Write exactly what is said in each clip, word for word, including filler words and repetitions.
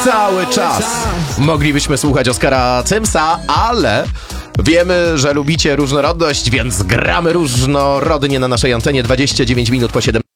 cały czas moglibyśmy słuchać Oskara Cymsa, ale wiemy, że lubicie różnorodność, więc gramy różnorodnie na naszej antenie. dwadzieścia dziewięć minut po siedem.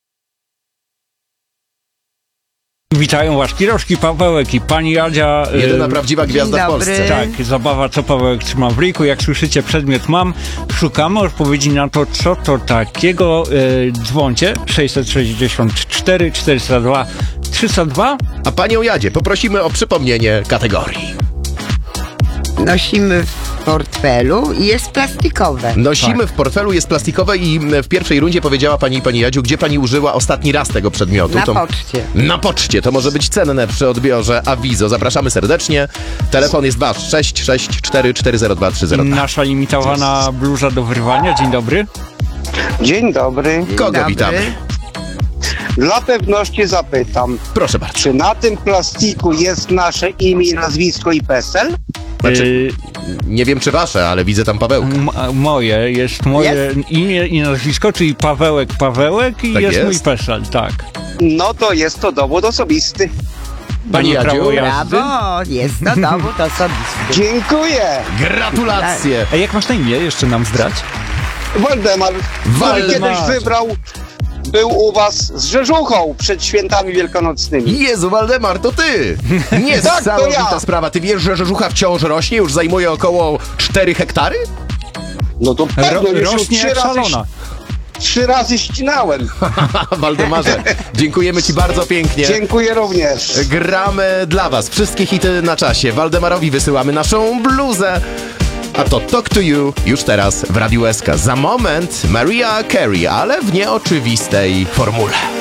Witają was Kiroszki, Pawełek i pani Jadzia. Jedyna prawdziwa gwiazda w Polsce. Tak, zabawa co Pawełek trzyma w ryjku. Jak słyszycie, przedmiot mam. Szukamy odpowiedzi na to, co to takiego. Yy, dzwoncie sześćset sześćdziesiąt cztery czterysta dwa trzysta dwa. A panią Jadzie poprosimy o przypomnienie kategorii. Nosimy w portfelu i jest plastikowe. Nosimy Tak. w portfelu, jest plastikowe i w pierwszej rundzie powiedziała pani, pani Jadziu, gdzie pani użyła ostatni raz tego przedmiotu. Na to... poczcie. Na poczcie. To może być cenne przy odbiorze awizo. Zapraszamy serdecznie. Telefon jest wasz. sześć sześć cztery cztery zero dwa trzy zero dwa. Nasza limitowana bluza do wyrwania. Dzień dobry. Dzień dobry. Kogo Dobry. witamy? Dla pewności zapytam, Proszę bardzo. czy na tym plastiku jest nasze imię, nazwisko i PESEL? Znaczy, Yy, nie wiem czy wasze, ale widzę tam Pawełka. m- moje, jest moje Jest? imię i nazwisko, czyli Pawełek Pawełek i Tak jest, jest? mój PESEL, tak. No to jest to dowód osobisty. Pani Pani prawo Jadziu, jazdy. Brawo, jest to dowód osobisty. Dziękuję. gratulacje. A jak masz na imię? Jeszcze nam zdrać. Waldemar, Waldemar. który kiedyś wybrał, był u was z Rzeżuchą przed świętami wielkanocnymi. Jezu, Waldemar, to ty! Niesamowita to ja. sprawa. Ty wiesz, że Rzeżucha wciąż rośnie? Już zajmuje około cztery hektary? No to Ro- pewno już ją rośnie trzy jak razy, szalona. trzy razy ścinałem. Waldemarze, dziękujemy ci bardzo pięknie. Dziękuję również. Gramy dla was. Wszystkie hity na czasie. Waldemarowi wysyłamy naszą bluzę. A to Talk to You już teraz w Radiu S K. Za moment Mariah Carey, ale w nieoczywistej formule.